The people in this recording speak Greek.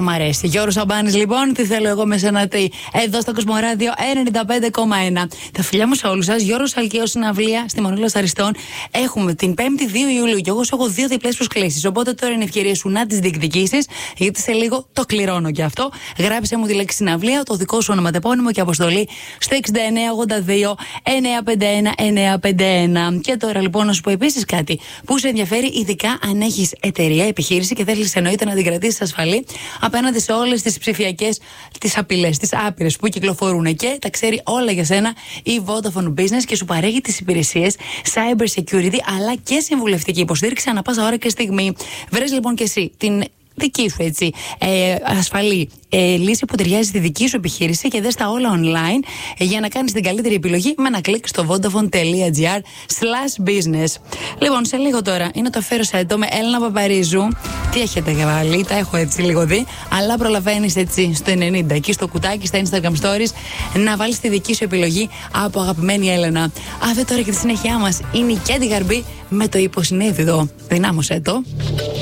μ' αρέσει. Γιώργος Σαμπάνης, λοιπόν, τι θέλω εγώ με σένα τι. Εδώ στο Κοσμοράδιο 95,1. Τα φιλιά μου σε όλους σας. Γιώργος Σαλκαίος, συναυλία στη Μονόλα Αριστών. Έχουμε την 5η 2 Ιουλίου και εγώ σου έχω 2 διπλές προσκλήσεις. Οπότε τώρα είναι η ευκαιρία σου να τις διεκδικήσεις, γιατί σε λίγο το κληρώνω και αυτό. Γράψε μου τη λέξη συναυλία, το δικό σου ονοματεπώνυμο και αποστολή στο 6982-951-951. Και τώρα λοιπόν να σου πω επίσης κάτι που σε ενδιαφέρει, ειδικά αν έχεις εταιρεία, επιχείρηση και θέλεις εννοείται να την κρατήσεις ασφαλή απέναντι σε όλες τις ψηφιακές, τις απειλές, τις άπειρες που κυκλοφορούν, και τα ξέρει όλα για σένα η Vodafone Business και σου παρέχει τις υπηρεσίες cyber security αλλά και συμβουλευτική υποστήριξη ανά πάσα ώρα και στιγμή. Βρες λοιπόν και εσύ την δική σου ασφαλή λύση που ταιριάζει στη δική σου επιχείρηση και δες τα όλα online για να κάνεις την καλύτερη επιλογή με ένα κλικ στο vodafone.gr/business. Λοιπόν, σε λίγο τώρα είναι το Αφιέρωσα Εδώ με Έλληνα Παπαρίζου. Τι έχετε βάλει, τα έχω έτσι λίγο δει, αλλά προλαβαίνεις έτσι στο 90 εκεί στο κουτάκι στα Instagram Stories να βάλεις τη δική σου επιλογή από αγαπημένη Έλενα. Αυτό τώρα και τη συνέχεια μας είναι η Κέντι Γαρμπή με το υποσυνείδητο. Δυνάμωσέ το.